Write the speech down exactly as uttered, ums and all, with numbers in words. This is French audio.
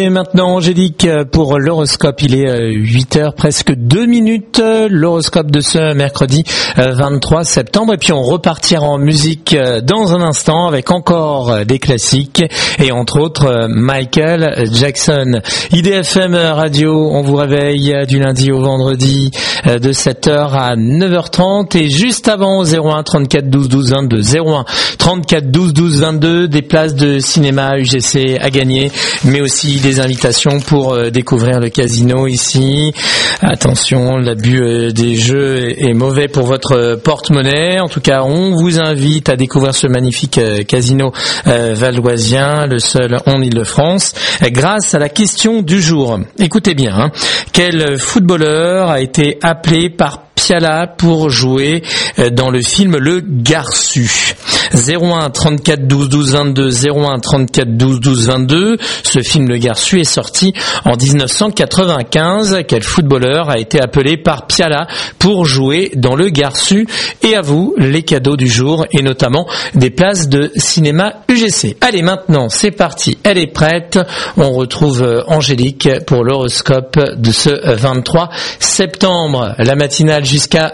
Et maintenant, Angélique, pour l'horoscope, il est huit heures, presque deux minutes, l'horoscope de ce mercredi vingt-trois septembre. Et puis on repartira en musique dans un instant avec encore des classiques et entre autres Michael Jackson. I D F M Radio, on vous réveille du lundi au vendredi de sept heures à neuf heures trente et juste avant zéro un trente-quatre douze douze vingt-deux, zéro un trente-quatre douze douze vingt-deux, des places de cinéma U G C à gagner, mais aussi des invitations pour euh, découvrir le casino ici. Attention, l'abus euh, des jeux est mauvais pour votre porte-monnaie. En tout cas, on vous invite à découvrir ce magnifique euh, casino euh, valoisien, le seul en Île-de-France, euh, grâce à la question du jour. Écoutez bien, hein. Quel footballeur a été appelé par Piala pour jouer dans le film Le Garçu? zéro un trente-quatre douze douze vingt-deux, zéro un trente-quatre douze douze vingt-deux. Ce film Le Garçu est sorti en dix-neuf cent quatre-vingt-quinze. Quel footballeur a été appelé par Piala pour jouer dans Le Garçu? Et à vous, les cadeaux du jour et notamment des places de cinéma U G C. Allez, maintenant, c'est parti. Elle est prête. On retrouve Angélique pour l'horoscope de ce vingt-trois septembre. La matinale jusqu'à